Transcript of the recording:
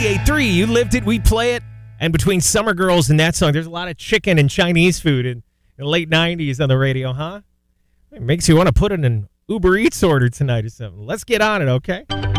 98.3, you lived it, we play it. And between Summer Girls and that song, there's a lot of chicken and Chinese food in the late 90s on the radio, huh? It makes you want to put in an Uber Eats order tonight or something. Let's get on it, okay?